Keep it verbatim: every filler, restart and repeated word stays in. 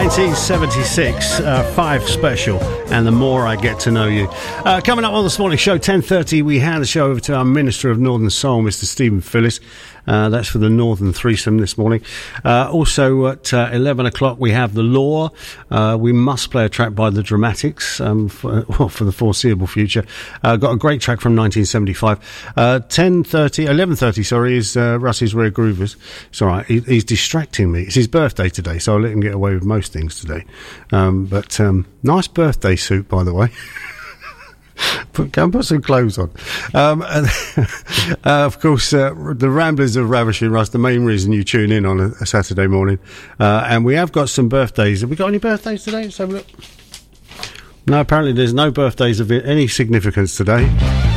nineteen seventy-six, uh, Five Special, and The More I Get to Know You. Uh, coming up on this morning's show, ten thirty, we hand the show over to our Minister of Northern Soul, Mister Stephen Phillis. Uh, that's for the Northern Threesome this morning. Uh, also at uh, eleven o'clock, we have The Law. Uh, we must play a track by The Dramatics um, for, well, for the foreseeable future. Uh, got a great track from nineteen seventy-five. Uh, ten thirty, eleven thirty, sorry, is uh, Russ's Rare Groovers. It's all right. He, he's distracting me. It's his birthday today, so I'll let him get away with most things today. Um, but um, nice birthday suit, by the way. Put, go and put some clothes on. Um, and, uh, of course, uh, the Ramblers of Ravishing Russ, the main reason you tune in on a, a Saturday morning. Uh, and we have got some birthdays. Have we got any birthdays today? Let's have a look. No, apparently there's no birthdays of any significance today.